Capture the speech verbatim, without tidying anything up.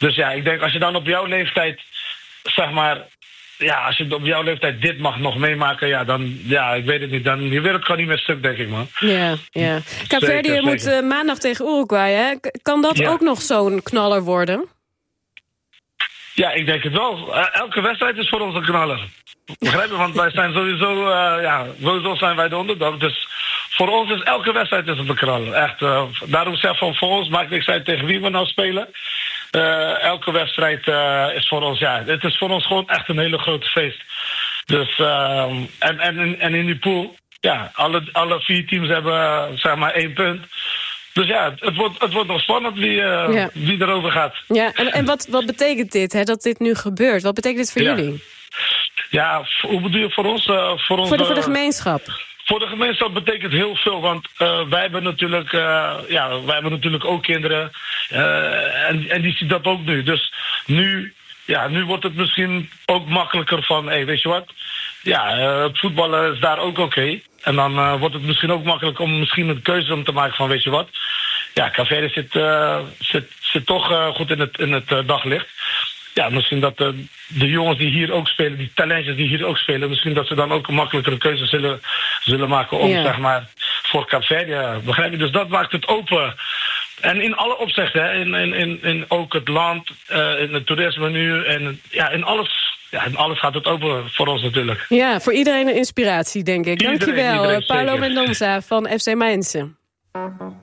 Dus ja, ik denk als je dan op jouw leeftijd, zeg maar, ja, als je op jouw leeftijd dit mag nog meemaken, ja, dan, ja, ik weet het niet, dan je wereld kan niet meer stuk, denk ik, man. Ja, ja. Kaapverdië moet uh, maandag tegen Uruguay, hè? Kan dat ja. ook nog zo'n knaller worden? Ja, ik denk het wel. Uh, elke wedstrijd is voor ons een knaller. Begrijp je? Want wij zijn sowieso, uh, ja, sowieso zijn wij de underdog. Dus voor ons is elke wedstrijd is een knaller. Echt, uh, daarom zeg ik van voor ons maakt niks uit tegen wie we nou spelen. Uh, elke wedstrijd uh, is voor ons, ja, het is voor ons gewoon echt een hele grote feest. Dus, uh, en, en, en in die pool, ja, alle, alle vier teams hebben, uh, zeg maar, één punt. Dus ja, het wordt, het wordt nog spannend wie, uh, ja. wie erover gaat. Ja, en, en wat, wat betekent dit, hè, dat dit nu gebeurt? Wat betekent dit voor ja. jullie? Ja, hoe bedoel je voor ons? Uh, voor, ons voor, de, voor de gemeenschap? Voor de gemeenschap betekent heel veel, want uh, wij hebben natuurlijk, uh, ja, wij hebben natuurlijk ook kinderen. Uh, en, en die zien dat ook nu. Dus nu, ja, nu wordt het misschien ook makkelijker van, hey, weet je wat? Ja, uh, het voetballen is daar ook oké. Okay. En dan uh, wordt het misschien ook makkelijk om misschien een keuze om te maken van, weet je wat? Ja, Kaapverdië zit, uh, zit, zit toch uh, goed in het, in het uh, daglicht. Ja, misschien dat uh, de jongens die hier ook spelen, die talentjes die hier ook spelen, misschien dat ze dan ook een makkelijkere keuze zullen, zullen maken om, ja. zeg maar, voor Kaapverdië. Begrijp je? Dus dat maakt het open. En in alle opzichten, hè, in, in, in, in ook het land, uh, in het toerisme nu, en ja, in alles. Ja, en alles gaat het open voor ons natuurlijk. Ja, voor iedereen een inspiratie, denk ik. Iedereen, Dankjewel, iedereen, Paulo Mendonça van F C Mainz.